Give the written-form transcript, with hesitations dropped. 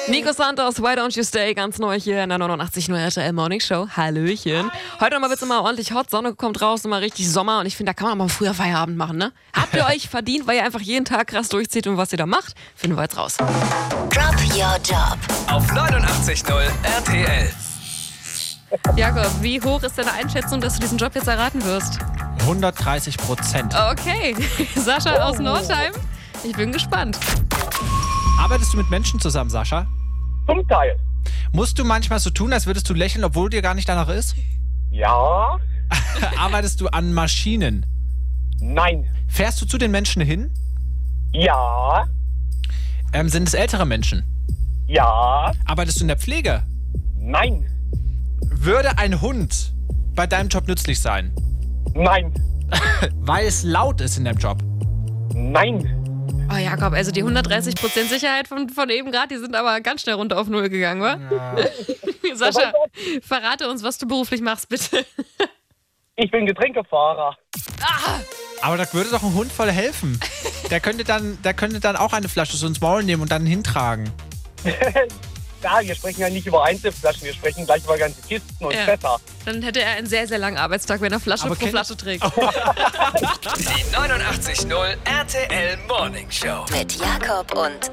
Nico Santos, Why Don't You Stay, ganz neu hier in der 89.0 RTL Morning Show. Hallöchen. Heute nochmal wird's immer ordentlich hot, Sonne kommt raus, immer richtig Sommer und ich finde, da kann man auch mal früher Feierabend machen, ne? Habt ihr euch verdient, weil ihr einfach jeden Tag krass durchzieht und was ihr da macht? Finden wir jetzt raus. Drop Your Job Auf 89.0 RTL. Jakob, wie hoch ist deine Einschätzung, dass du diesen Job jetzt erraten wirst? 130%. Okay, Sascha aus Nordheim. Ich bin gespannt. Arbeitest du mit Menschen zusammen, Sascha? Zum Teil. Musst du manchmal so tun, als würdest du lächeln, obwohl dir gar nicht danach ist? Ja. Arbeitest du an Maschinen? Nein. Fährst du zu den Menschen hin? Ja. Sind es ältere Menschen? Ja. Arbeitest du in der Pflege? Nein. Würde ein Hund bei deinem Job nützlich sein? Nein. Weil es laut ist in deinem Job? Nein. Oh Jakob, also die 130% Sicherheit von eben gerade, die sind aber ganz schnell runter auf Null gegangen, wa? Ja. Sascha, verrate uns, was du beruflich machst, bitte. Ich bin Getränkefahrer. Aber da würde doch ein Hund voll helfen. Der könnte dann auch eine Flasche so ins Maul nehmen und dann hintragen. Ja, wir sprechen ja nicht über Einzelflaschen, wir sprechen gleich über ganze Kisten und Fässer. Dann hätte er einen sehr, sehr langen Arbeitstag, wenn er Flasche pro Flasche trägt. Die 89.0 RTL Morning Show. mit Jakob und